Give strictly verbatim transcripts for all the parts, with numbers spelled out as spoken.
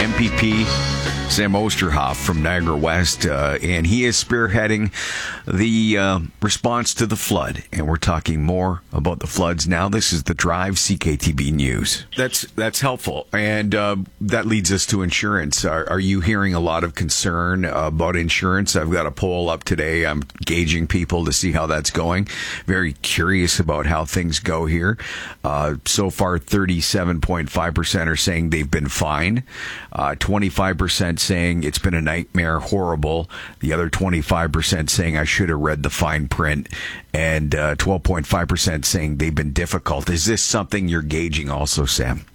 M P P Sam Osterhoff from Niagara West, uh, and he is spearheading the uh, response to the flood. And we're talking more about the floods now. This is The Drive, C K T B News. That's that's helpful, and uh, that leads us to insurance. Are, are you hearing a lot of concern about insurance? I've got a poll up today. I'm gauging people to see how that's going. Very curious about how things go here. Uh, so far, thirty-seven point five percent are saying they've been fine. Uh, twenty-five percent saying it's been a nightmare, horrible. The other twenty-five percent saying I should have read the fine print. And uh, twelve point five percent saying they've been difficult. Is this something you're gauging also, Sam?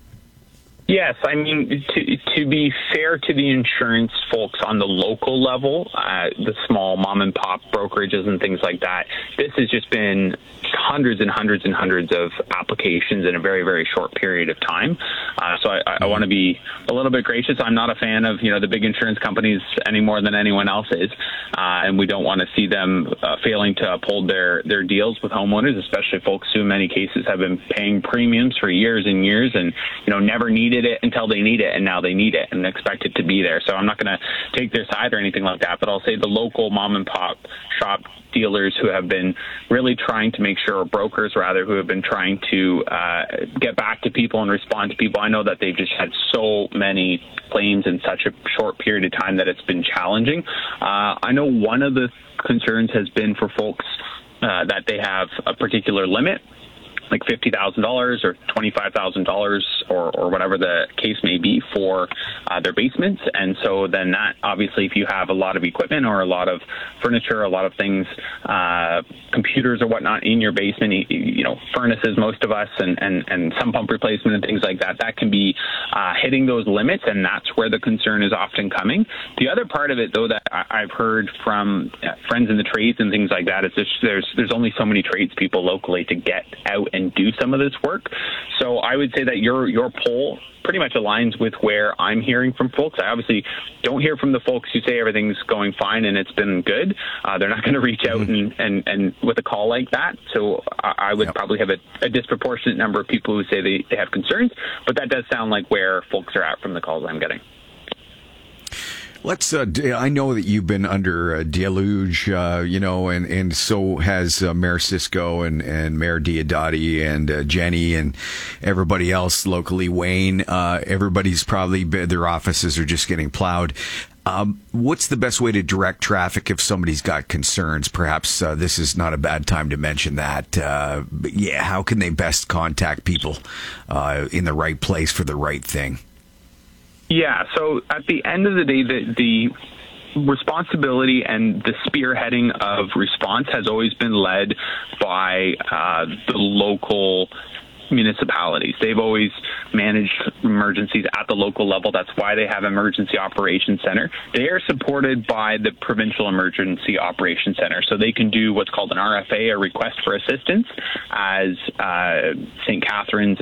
Yes, I mean, to, to be fair to the insurance folks on the local level, uh, the small mom and pop brokerages and things like that, this has just been hundreds and hundreds and hundreds of applications in a very, very short period of time. Uh, so I, I want to be a little bit gracious. I'm not a fan of, you know, the big insurance companies any more than anyone else is. Uh, and we don't want to see them uh, failing to uphold their, their deals with homeowners, especially folks who in many cases have been paying premiums for years and years and, you know, never needed it until they need it, and now they need it and expect it to be there. So I'm not going to take their side or anything like that, but I'll say the local mom and pop shop dealers who have been really trying to make sure, or brokers rather, who have been trying to uh, get back to people and respond to people. I know that they've just had so many claims in such a short period of time that it's been challenging. Uh, I know one of the concerns has been for folks uh, that they have a particular limit, like fifty thousand dollars or twenty-five thousand dollars or, or whatever the case may be for uh, their basements. And so then that, obviously, if you have a lot of equipment or a lot of furniture, a lot of things, uh, computers or whatnot in your basement, you, you know, furnaces, most of us, and, and, and some pump replacement and things like that, that can be uh, hitting those limits, and that's where the concern is often coming. The other part of it, though, that I, I've heard from uh, friends in the trades and things like that is just, there's, there's only so many tradespeople locally to get out and do some of this work. So I would say that your your poll pretty much aligns with where I'm hearing from folks. I obviously don't hear from the folks who say everything's going fine and it's been good. Uh, they're not going to reach out mm-hmm. and, and, and with a call like that. So I, I would yep. probably have a, a disproportionate number of people who say they, they have concerns, but that does sound like where folks are at from the calls I'm getting. Let's. Uh, I know that you've been under a deluge, uh, you know, and, and so has uh, Mayor Cisco and, and Mayor Diodati and uh, Jenny and everybody else locally. Wayne, uh, everybody's probably their offices are just getting plowed. Um, what's the best way to direct traffic if somebody's got concerns? Perhaps uh, this is not a bad time to mention that. Uh, but yeah, how can they best contact people uh, in the right place for the right thing? Yeah, so at the end of the day, the, the responsibility and the spearheading of response has always been led by uh, the local municipalities. They've always managed emergencies at the local level. That's why they have Emergency Operations Center. They are supported by the Provincial Emergency Operations Center, so they can do what's called an R F A, a request for assistance, as uh, Saint Catharines